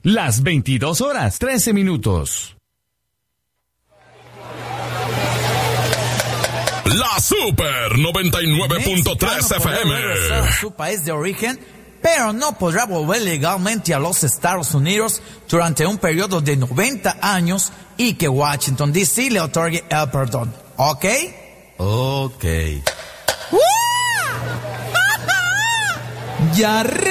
Las 22 horas, 13 minutos. La Super 99.3 FM. A su país de origen, pero no podrá volver legalmente a los Estados Unidos durante un periodo de 90 años y que Washington D.C. le otorgue el perdón. ¿Ok? Ok. Ya